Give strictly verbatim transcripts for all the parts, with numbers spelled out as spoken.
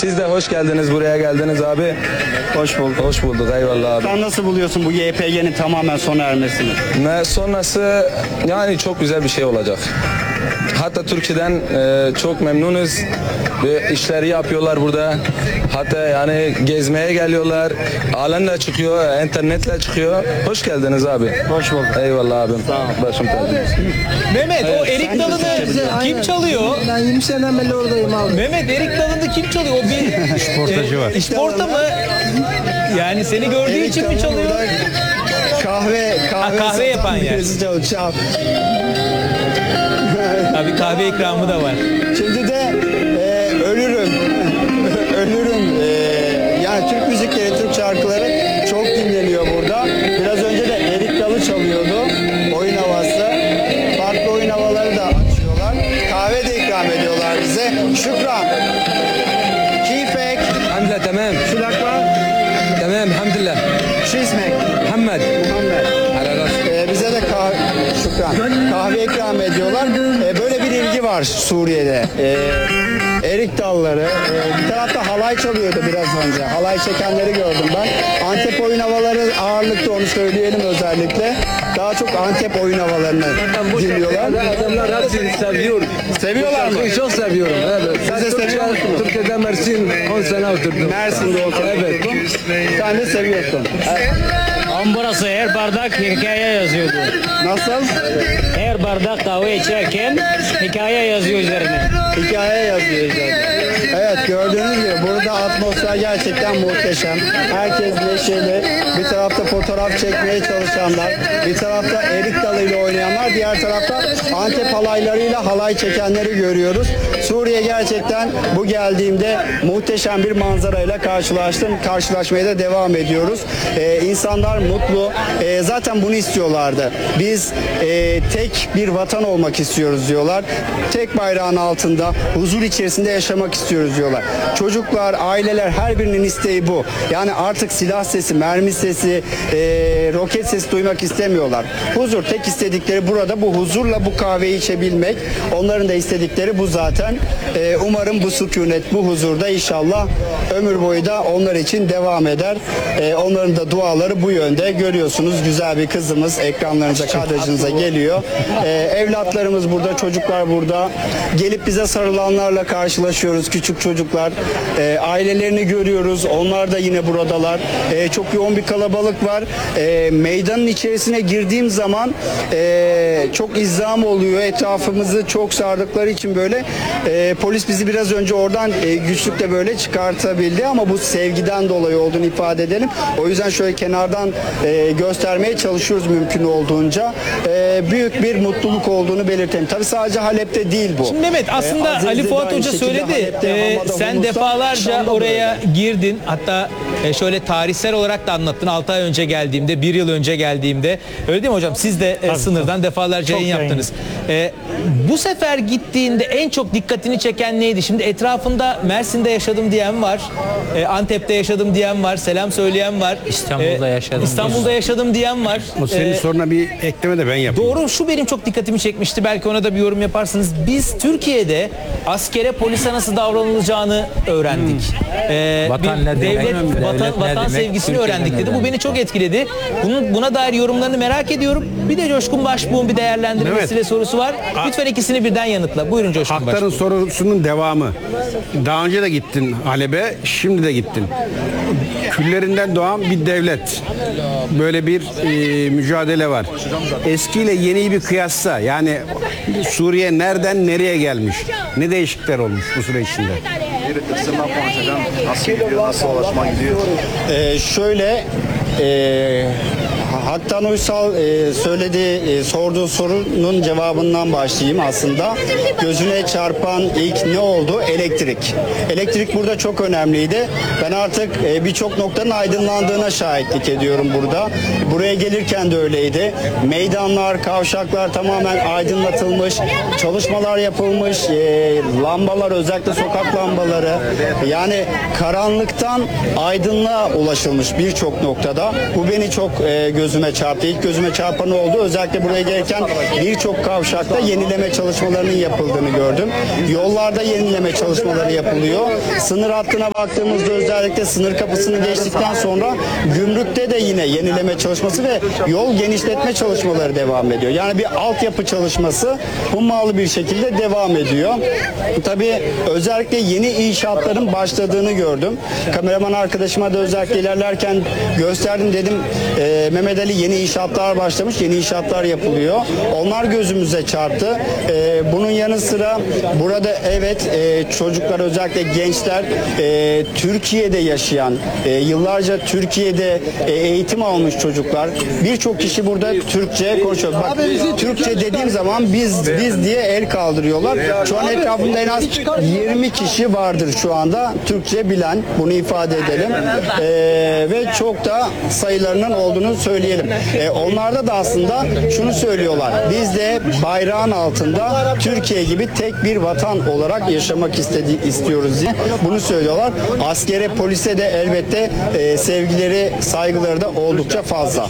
Siz de hoş geldiniz, buraya geldiniz abi. Hoş bulduk. Hoş bulduk, eyvallah abi. Sen nasıl buluyorsun bu Y P G'nin tamamen sona ermesini? Ve sonrası yani çok güzel bir şey olacak. Hatta Türkiye'den e, çok memnunuz. Ve işleri yapıyorlar burada. Hatta yani gezmeye geliyorlar. Alemle çıkıyor, internetle çıkıyor. Hoş geldiniz abi. Hoş bulduk. Eyvallah abim. Başım tacım. Mehmet o erik dalını kim çalıyor? Ben yirmi seneden beri oradayım abi. Mehmet erik dalını kim çalıyor? O bir İşportacı var. İşporta mı? Yani seni gördüğü için mi çalıyor? Kahve, kahve, Ha, kahve yapan yer. birisi çalışıyor. Abi kahve ikramı da var. Şimdi de e, ölürüm. ölürüm. E, yani Türk müzikleri, Türk şarkıları çok dinleniyor burada. Biraz önce de erik dalı çalıyordu. Oyun havası. Farklı oyun havaları da açıyorlar. Kahve de ikram ediyorlar bize. Şükran. Keyfek. Hamdülillah tamam. Şu dakika. Tamam hamdülillah. Şizmek. Muhammed. Muhammed. Ala ras. Ee, bize de kahve, şükran, kahve ikram ediyorlar. Ee, böyle bir ilgi var Suriye'de. Ee, erik dalları. Ee, bir tarafta halay çalıyordu biraz önce. Halay çekenleri gördüm ben. Antep oyun havaları ağırlıkta, onu söyleyelim özellikle. Daha çok Antep oyun havalarını dinliyorlar. Adamlar hepsini seviyor. Seviyorlar mı? Çok seviyorum. Evet. Siz de seviyor musunuz? Türkiye'de Mersin on sene oturdum. Mersin'de oturdum. Evet. Sen de seviyorsun. Amburası her bardak hikaye yazıyordu. Nasıl? Her bardak kahve içerken hikaye yazıyor üzerine. Hikaye yazıyor zaten. Evet, gördüğünüz gibi burada atmosfer gerçekten muhteşem. Herkes neşeli. Bir tarafta fotoğraf çekmeye çalışanlar, bir tarafta erik dalıyla oynayanlar, diğer tarafta Antep halaylarıyla halay çekenleri görüyoruz. Suriye gerçekten bu geldiğimde muhteşem bir manzarayla karşılaştım. Karşılaşmaya da devam ediyoruz. Ee, insanlar mutlu. Ee, zaten bunu istiyorlardı. Biz e, tek bir vatan olmak istiyoruz diyorlar. Tek bayrağın altında huzur içerisinde yaşamak istiyoruz diyorlar. Çocuklar, aileler, her birinin isteği bu. Yani artık silah sesi, mermi sesi, e, roket sesi duymak istemiyorlar. Huzur, tek istedikleri burada bu huzurla bu kahveyi içebilmek. Onların da istedikleri bu zaten. E, umarım bu sükunet, bu huzurda inşallah ömür boyu da onlar için devam eder. E, onların da duaları bu yönde. Görüyorsunuz, güzel bir kızımız ekranlarınıza, kadrajınıza geliyor. E, evlatlarımız burada, çocuklar burada. Gelip bize sarılanlarla karşılaşıyoruz, küçük çocuklar. E, ailelerini görüyoruz. Onlar da yine buradalar. E, çok yoğun bir kalabalık var. E, meydanın içerisine girdiğim zaman e, çok izdiham oluyor. Etrafımızı çok sardıkları için böyle e, polis bizi biraz önce oradan e, güçlükle böyle çıkartabildi ama bu sevgiden dolayı olduğunu ifade edelim. O yüzden şöyle kenardan e, göstermeye çalışıyoruz mümkün olduğunca. E, büyük bir mutluluk olduğunu belirtelim. Tabii sadece Halep'te değil bu. Şimdi Mehmet aslında E, Aziz'de Ali de Fuat aynı Hoca şekilde, söyledi. Halep'te, Ee, Hama'da, sen Humus'ta, defalarca Şam'da oraya böyle. girdin. Hatta e, şöyle tarihsel olarak da anlattın. altı ay önce geldiğimde, bir yıl önce geldiğimde. Öyle değil mi hocam? Siz de e, sınırdan defalarca yayın yaptınız. E, bu sefer gittiğinde en çok dikkatini çeken neydi? Şimdi etrafında Mersin'de yaşadım diyen var. E, Antep'te yaşadım diyen var. Selam söyleyen var. İstanbul'da yaşadım İstanbul'da yaşadım diyen var. O senin E, soruna bir ekleme de ben yapayım. Doğru, şu benim çok dikkatimi çekmişti. Belki ona da bir yorum yaparsınız. Biz Türkiye'de askere, polise nasıl davranılacağını öğrendik. Ee, Vatan bir ne demek? devlet, Devlet vatan, ne vatan demek? sevgisini Türkiye öğrendik ne dedi. Bu demek? beni çok etkiledi. Bunun, buna dair yorumlarını merak ediyorum. Bir de Coşkun Başbuğ'un bir değerlendirmesi Evet. ve sorusu var. Lütfen ikisini birden yanıtla. Buyurun Coşkun Hakların Başbuğ. sorusunun devamı. Daha önce de gittin Halep'e, şimdi de gittin. Küllerinden doğan bir devlet. Böyle bir e, mücadele var. Eskiyle yeniyi bir kıyasla. Yani Suriye nereden nereye gelmiş? Ne değişiklikler olmuş bu süre içinde? Nasıl gidiyor, nasıl ulaşma gidiyor? Ee, şöyle e, Haktan Uysal e, söylediği, e, sorduğu sorunun cevabından başlayayım aslında. Gözüne çarpan ilk ne oldu? Elektrik. Elektrik burada çok önemliydi. Ben artık e, birçok noktanın aydınlandığına şahitlik ediyorum burada. Buraya gelirken de öyleydi. Meydanlar, kavşaklar tamamen aydınlatılmış. Çalışmalar yapılmış. E, lambalar, özellikle sokak lambaları. Yani karanlıktan aydınlığa ulaşılmış birçok noktada. Bu beni çok e, gözüme çarptı. İlk gözüme çarpan oldu. Özellikle buraya gelirken birçok kavşakta yenileme çalışmalarının yapıldığını gördüm. Yollarda yenileme çalışmaları yapılıyor. Sınır hattına baktığımızda özellikle sınır kapısını geçtikten sonra gümrükte de yine yenileme çalışması ve yol genişletme çalışmaları devam ediyor. Yani bir altyapı çalışması hummalı bir şekilde devam ediyor. Tabii özellikle yeni inşaatların başladığını gördüm. Kameraman arkadaşıma da özellikle ilerlerken gösterdim, dedim e, Mehmet Ali yeni inşaatlar başlamış, yeni inşaatlar yapılıyor. Onlar gözümüze çarptı. E, bunun yanı sıra burada evet e, çocuklar, özellikle gençler, e, Türkiye'de yaşayan, e, yıllarca Türkiye'de e, eğitim almış çocuklar. Birçok kişi burada Türkçe konuşuyor. Bak, Türkçe dediğim zaman biz biz diye el kaldırıyorlar. Şu an etrafımda en az yirmi kişi vardır şu anda Türkçe bilen, bunu ifade edelim. E, ve çok da sayılarının olduğunu söyleyelim. E, onlarda da aslında şunu söylüyorlar. Biz de bayrağın altında Türkiye gibi tek bir vatan olarak yaşamak istedi, istiyoruz diye bunu söylüyorlar. Askere, polise de elbette e, sevgileri, saygıları da oldukça fazla.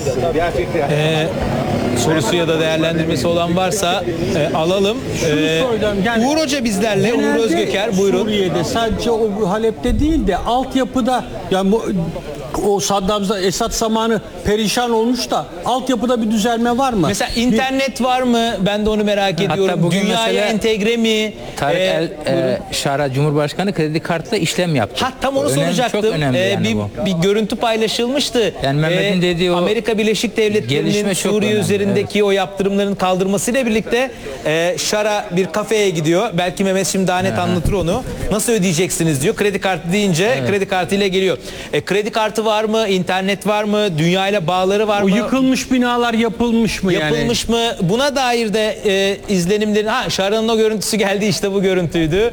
Ee, sorusu ya da değerlendirmesi olan varsa e, alalım. Ee, Yani Uğur Hoca bizlerle. Uğur genelde Özgöker, buyurun. Suriye'de sadece o Halep'te değil de altyapıda, yani bu, o Saddam Esad zamanı perişan olmuş da altyapıda bir düzelme var mı? Mesela internet var mı? Ben de onu merak ediyorum. bugün Dünyaya mesela entegre mi? Tarık Ee, El e, Şara Cumhurbaşkanı kredi kartla işlem yaptı. Ha, tam onu Önemli, soracaktım. Çok önemli Ee, yani bir, bu. bir görüntü paylaşılmıştı. Yani Mehmet'in dediği o Amerika Birleşik Devletleri'nin gelişme çok Suriye önemli, üzerindeki o yaptırımların kaldırmasıyla birlikte e, Şara bir kafeye gidiyor. Belki Mehmet şimdi daha net anlatır onu. Nasıl ödeyeceksiniz diyor. Kredi kartı deyince kredi kartıyla geliyor. E, kredi kartı var mı? İnternet var mı? Dünyayla bağları var O mı? yıkılmış binalar yapılmış mı yani? Yapılmış mı? Buna dair de e, izlenimlerin... Ha, Şara'nın o görüntüsü geldi, işte bu görüntüydü.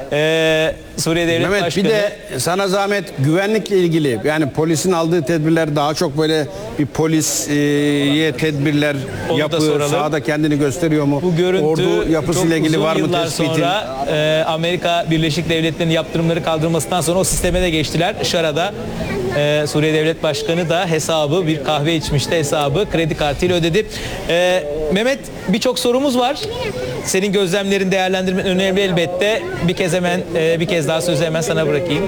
E, Suriye Devlet Mehmet Başkanı. bir de sana zahmet, güvenlikle ilgili yani polisin aldığı tedbirler daha çok böyle bir polisiye tedbirler Onu da yapıyor. soralım. Sahada kendini gösteriyor mu? Bu görüntü Ordu yapısıyla çok ilgili uzun var mı yıllar tespitin? sonra e, Amerika Birleşik Devletleri'nin yaptırımları kaldırmasından sonra o sisteme de geçtiler. Şara'da e, Suriye Devlet Başkanı da hesabı, bir kahve içmişti, hesabı kredi kartıyla ödedi. E, Mehmet, birçok sorumuz var. Senin gözlemlerin, değerlendirmen önemli elbette. Bir kez hemen e, bir kez daha sözü hemen sana bırakayım.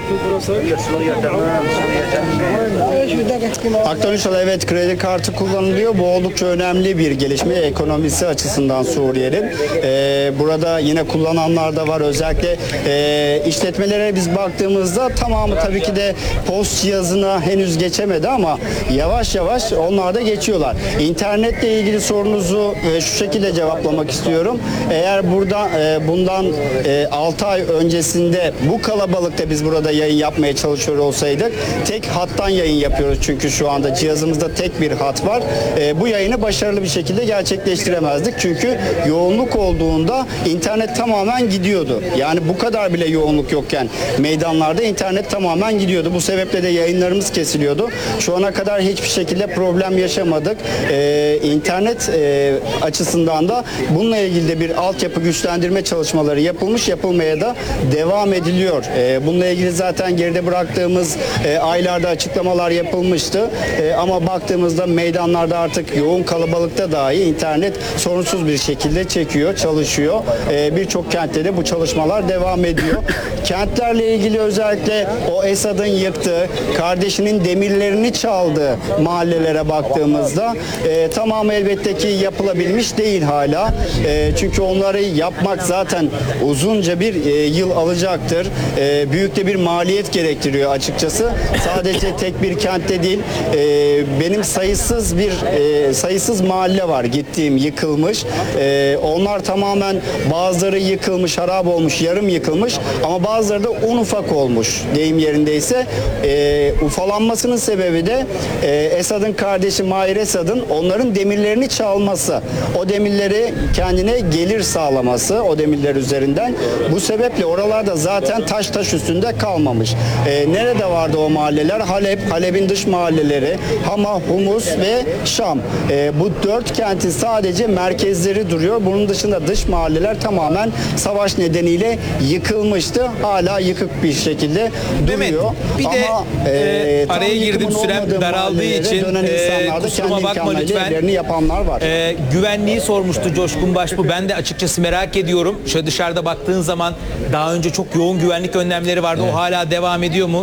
Aktan Uşal, evet, kredi kartı kullanılıyor. Bu oldukça önemli bir gelişme ekonomisi açısından Suriye'nin. Ee, burada yine kullananlar da var. Özellikle e, işletmelere biz baktığımızda tamamı tabii ki de post cihazına henüz geçemedi ama yavaş yavaş onlar da geçiyorlar. İnternetle ilgili sorunuzu e, şu şekilde cevaplamak istiyorum. Eğer burada e, bundan e, altı ay öncesinde bu kalabalıkta biz burada yayın yapmaya çalışıyor olsaydık, tek hattan yayın yapıyoruz çünkü şu anda cihazımızda tek bir hat var. E, bu yayını başarılı bir şekilde gerçekleştiremezdik çünkü yoğunluk olduğunda internet tamamen gidiyordu. Yani bu kadar bile yoğunluk yokken meydanlarda internet tamamen gidiyordu. Bu sebeple de yayınlarımız kesiliyordu. Şu ana kadar hiçbir şekilde problem yaşamadık. E, internet e, açısından da bununla ilgili de bir altyapı güçlendirme çalışmaları yapılmış, yapılmaya da devam ediliyor. E, bununla ilgili zaten geride bıraktığımız e, aylarda açıklamalar yapılmıştı. E, ama baktığımızda meydanlarda artık yoğun kalabalıkta dahi internet sorunsuz bir şekilde çekiyor, çalışıyor. E, Birçok kentte de bu çalışmalar devam ediyor. Kentlerle ilgili özellikle o Esad'ın yıktığı, kardeşinin demirlerini çaldığı mahallelere baktığımızda e, tamamı elbette ki yapılabilmiş değil hala. E, çünkü onları yapmak zaten uzunca bir e, yıl alacaktır. E, büyük de bir maliyet gerektiriyor açıkçası. Sadece tek bir kentte değil, e, benim sayısız bir e, sayısız mahalle var gittiğim, yıkılmış. E, onlar tamamen, bazıları yıkılmış, harap olmuş, yarım yıkılmış ama bazıları da un ufak olmuş deyim yerindeyse. E, ufalanmasının sebebi de e, Esad'ın kardeşi Mahir Esad'ın onların demirlerini çalması. O demirleri kendine gelir sağlaması, o demirler üzerinden. Bu sebeple oralarda zaten taş taş üstünde kalmamış. E, nerede vardı o mahalleler? Halep, Halep'in dış mahalleleri, Hama, Humus ve Şam. E, bu dört kentin sadece merkezleri duruyor. Bunun dışında dış mahalleler tamamen savaş nedeniyle yıkılmıştı. Hala yıkık bir şekilde Mehmet, duruyor. bir de, Ama e, e, tam Araya girdim, yıkımın sürem olmadığı daraldığı mahallelere için, dönen e, insanlar da kusuruma kendi bakma imkanlarıyla lütfen. evlerini yapanlar var. Ee, güvenliği sormuştu Coşkun Başbuğ. Ben de açıkçası merak ediyorum. Şöyle dışarıda baktığın zaman daha önce çok yoğun güvenlik önlemleri vardı. O hala devam ediyor mu?